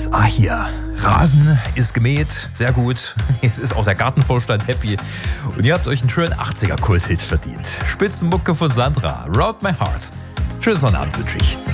ist, hier, Rasen ist gemäht, sehr gut. Jetzt ist auch der Gartenvorstand happy. Und ihr habt euch einen schönen 80er-Kult-Hit verdient. Spitzenmucke von Sandra, Round My Heart. Schönen Sonnabend wünsche ich.